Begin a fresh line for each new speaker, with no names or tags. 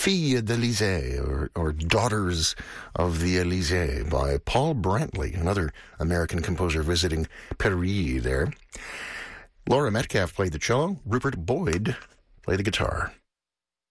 Filles d'Elysée, or Daughters of the Elysée by Paul Brantley, another American composer visiting Paris there. Laura Metcalf played the cello. Rupert Boyd played the guitar.